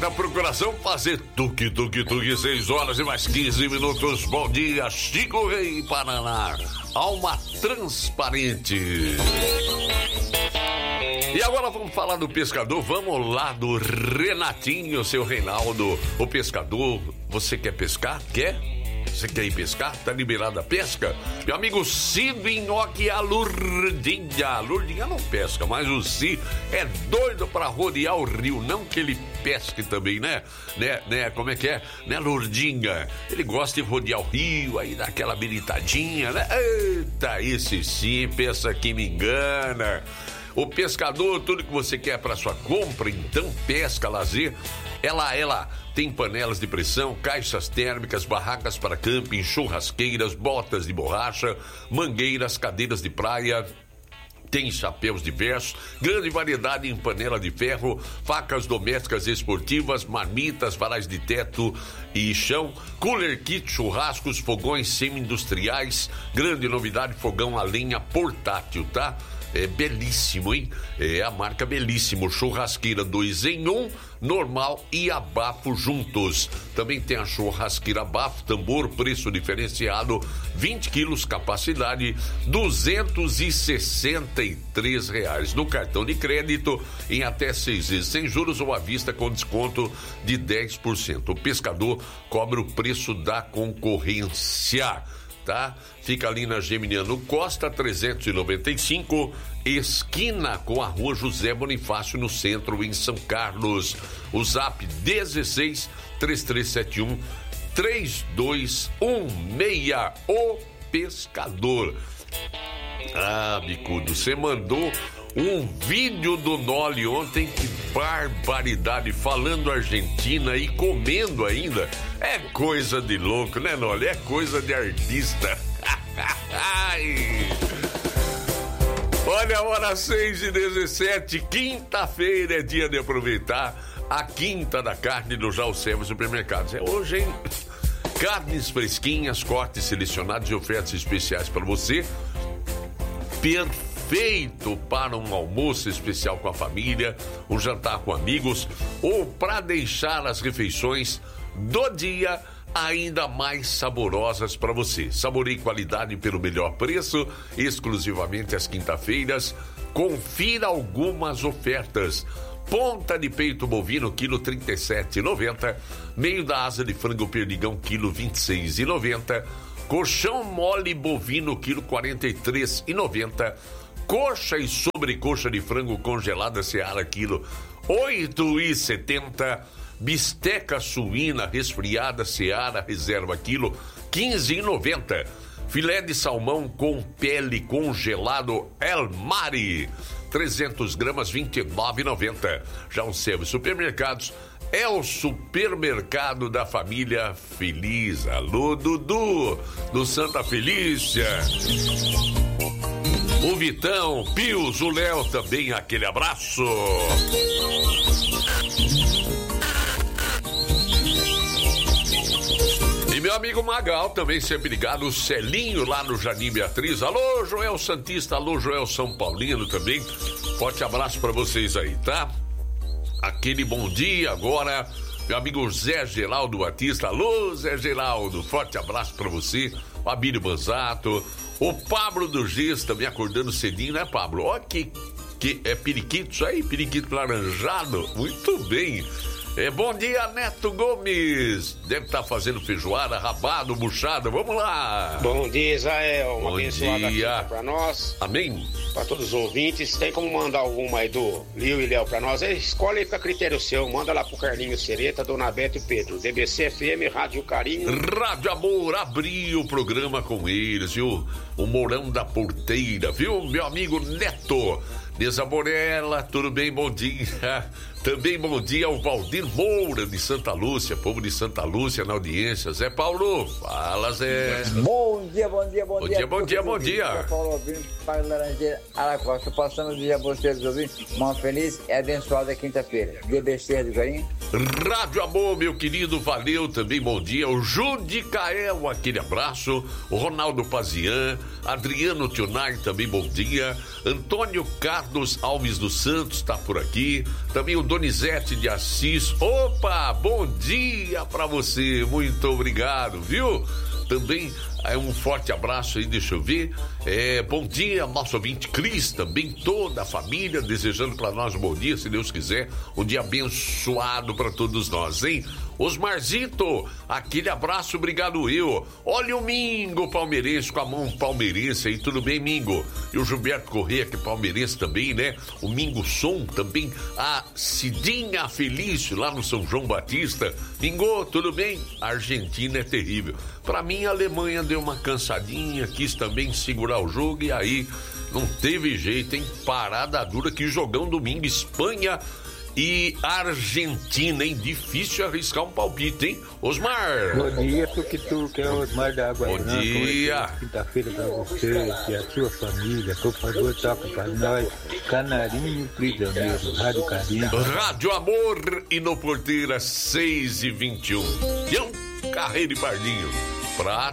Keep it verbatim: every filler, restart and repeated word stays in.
da procuração fazer tuque, tuque, tuque, seis horas e mais quinze minutos. Bom dia, Chico Rei, Paraná. Alma transparente. E agora vamos falar do pescador. Vamos lá do Renatinho, seu Reinaldo. O pescador, você quer pescar? Quer? Você quer ir pescar? Tá liberada a pesca? Meu amigo Cido Nhoque, a Lourdinha. A Lourdinha não pesca, mas o Cido é doido pra rodear o rio. Não que ele pesque também, né? né? né? Como é que é? Né, Lourdinha? Ele gosta de rodear o rio, aí dá aquela habilitadinha, né? Eita, esse sim, pensa que me engana. O pescador, tudo que você quer para sua compra, então pesca, lazer. Ela, ela tem panelas de pressão, caixas térmicas, barracas para camping, churrasqueiras, botas de borracha, mangueiras, cadeiras de praia. Tem chapéus diversos, grande variedade em panela de ferro, facas domésticas esportivas, marmitas, varais de teto e chão, cooler kit, churrascos, fogões semi-industriais, grande novidade, fogão a lenha portátil, tá? É belíssimo, hein? É a marca Belíssimo, churrasqueira dois em um, normal e abafo juntos. Também tem a churrasqueira abafo, tambor, preço diferenciado, vinte quilos, capacidade, duzentos e sessenta e três reais. No cartão de crédito, em até seis vezes sem juros ou à vista com desconto de dez por cento. O pescador cobra o preço da concorrência. Tá? Fica ali na Geminiano Costa, trezentos e noventa e cinco, esquina com a rua José Bonifácio, no centro, em São Carlos. O zap dezesseis, três três sete um, três dois um seis, o pescador. Ah, bicudo, você mandou um vídeo do Noli ontem, que barbaridade, falando Argentina e comendo ainda. É coisa de louco, né, Noli? É coisa de artista. Olha a hora, seis e dezessete, quinta-feira é dia de aproveitar a quinta da carne do Jalcema Supermercados. É hoje, hein? Carnes fresquinhas, cortes selecionados e ofertas especiais para você. Perfeito. Feito para um almoço especial com a família, um jantar com amigos ou para deixar as refeições do dia ainda mais saborosas para você. Saboreie qualidade pelo melhor preço, exclusivamente às quinta-feiras. Confira algumas ofertas. Ponta de peito bovino, quilo trinta e sete reais e noventa centavos. Meio da asa de frango perdigão, quilo vinte e seis reais e noventa centavos. Colchão mole bovino, quilo quarenta e três reais e noventa centavos. Coxa e sobrecoxa de frango congelada Seara, quilo oito reais e setenta centavos. Bisteca suína resfriada Seara Reserva, quilo quinze reais e noventa centavos. Filé de salmão com pele congelado El Mari, trezentas gramas, vinte e nove reais e noventa centavos. Já o Serve Supermercados é o supermercado da família feliz. Alô, Dudu, do Santa Felícia. O Vitão, Pius, o Léo também, aquele abraço. E meu amigo Magal também sempre ligado, o Celinho lá no Jardim Beatriz. Alô, Joel Santista, alô, Joel São Paulino também. Forte abraço pra vocês aí, tá? Aquele bom dia agora, meu amigo Zé Geraldo Batista. Alô, Zé Geraldo, forte abraço pra você. O Abílio Banzato. O Pablo do Giz também acordando cedinho, né, Pablo? Ó, que, que é periquito isso aí, periquito laranjado. Muito bem. É, bom dia, Neto Gomes. Deve estar fazendo feijoada, rabado, buchada. Vamos lá. Bom dia, Israel. Uma bom abençoada dia para nós. Amém. Para todos os ouvintes. Tem como mandar alguma aí do Lio e Léo para nós? Escolhe aí para critério seu. Manda lá pro Carlinho Sereta, Dona Beta e Pedro. D B C F M, Rádio Carinho. Rádio Amor, abriu o programa com eles, viu? O Mourão da Porteira, viu? Meu amigo Neto. Desamorela, tudo bem? Bom dia. Também bom dia ao Valdir Moura de Santa Lúcia, povo de Santa Lúcia na audiência. Zé Paulo, fala, Zé. Bom dia, bom dia, bom, bom dia. dia. Bom dia, bom dia, bom dia. Zé Paulo ouvindo, Pai Laranjeira, Aracosta. Passando o dia a vocês ouvindo. Uma feliz e abençoada quinta-feira. D B C do Carinho, Rádio Amor, meu querido, valeu também, bom dia. O Judicael, aquele abraço. O Ronaldo Pazian, Adriano Tionai, também bom dia. Antônio Carlos Alves dos Santos tá por aqui. Também o Donizete de Assis. Opa, bom dia pra você, muito obrigado, viu? Também é um forte abraço aí, deixa eu ver. É, bom dia, nosso ouvinte Cris, também toda a família, desejando para nós um bom dia, se Deus quiser, um dia abençoado para todos nós, hein? Osmarzito, aquele abraço, obrigado eu. Olha o Mingo palmeirense com a mão palmeirense aí, tudo bem, Mingo? E o Gilberto Corrêa, que é palmeirense também, né? O Mingo Som também, a Cidinha Felício, lá no São João Batista. Mingo, tudo bem? A Argentina é terrível. Pra mim, a Alemanha deu uma cansadinha, quis também segurar o jogo e aí não teve jeito, hein? Parada dura, que jogão domingo, Espanha e Argentina, hein? Difícil arriscar um palpite, hein? Osmar! Bom dia, Tuquitu, que é o Osmar da Água Bom Branca. dia! Quinta-feira pra você e a sua família. Por favor, toca pra nós. Canarinho Prisioneiro, Rádio Carinho. Rádio Amor e no Porteira seis e vinte e um. Tião Carreiro e Pardinho. Pra